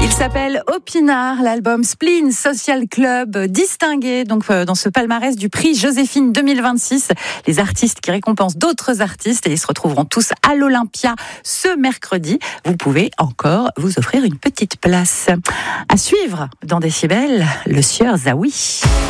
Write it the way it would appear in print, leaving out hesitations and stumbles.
Il s'appelle Opinard, l'album Spleen Social Club, distingué donc dans ce palmarès du prix Joséphine 2026. Les artistes qui récompensent d'autres artistes et ils se retrouveront tous à l'Olympia ce mercredi. Vous pouvez encore vous offrir une petite place. À suivre dans Décibel, le sieur Zawi.